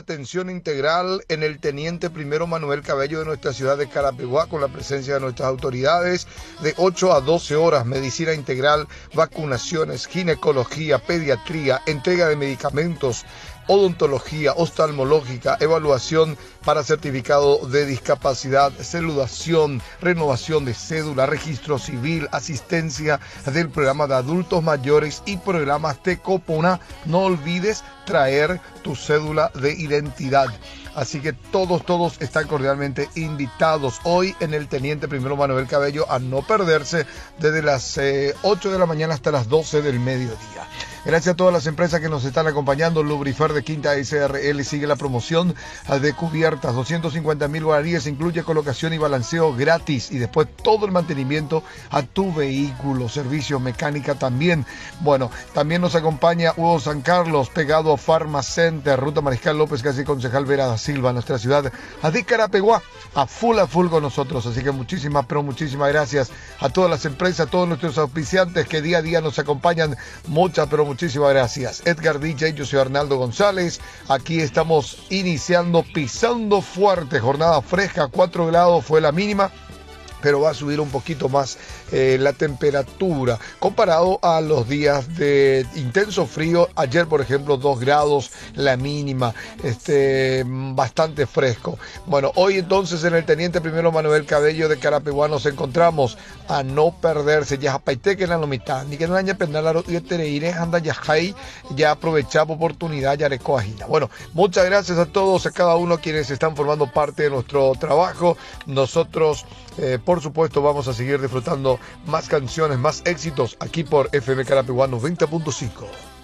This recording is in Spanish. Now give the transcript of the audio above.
atención integral en el Teniente Primero Manuel Cabello de nuestra ciudad de Carapeguá, con la presencia de nuestras autoridades, de 8 a 12 horas, medicina integral, vacunaciones, ginecología, pediatría, entrega de medicamentos, odontología, oftalmológica, evaluación para certificado de discapacidad, saludación, renovación de cédula, registro civil, asistencia del programa de adultos mayores y programas de Copona. No olvides traer tu cédula de identidad. Así que todos están cordialmente invitados hoy en el Teniente Primero Manuel Cabello a no perderse desde las 8 de la mañana hasta las 12 del mediodía. Gracias a todas las empresas que nos están acompañando. Lubrifer de Quinta SRL sigue la promoción de cubiertas, 250.000 guaraníes, incluye colocación y balanceo gratis y después todo el mantenimiento a tu vehículo, servicio mecánica también. Bueno, también nos acompaña Hugo San Carlos, pegado a Pharma Center, Ruta Mariscal López, casi Concejal Vera da Silva, nuestra ciudad de Carapeguá, a full con nosotros. Así que muchísimas gracias a todas las empresas, a todos nuestros auspiciantes que día a día nos acompañan. Muchísimas gracias. Edgar DJ, yo soy Arnaldo González. Aquí estamos iniciando, pisando fuerte, jornada fresca, 4 grados fue la mínima, pero va a subir un poquito más la temperatura comparado a los días de intenso frío. Ayer, por ejemplo, 2 grados la mínima, bastante fresco. Bueno, hoy entonces en el Teniente Primero Manuel Cabello de Carapeguá nos encontramos a no perderse. Ya paite que la mitad, ni que no haya penal y tereire anda ya ya aprovechamos oportunidad ya recoagina. Bueno, muchas gracias a todos, a cada uno quienes están formando parte de nuestro trabajo. Nosotros por supuesto vamos a seguir disfrutando más canciones, más éxitos aquí por FM Carapeguá 90.5.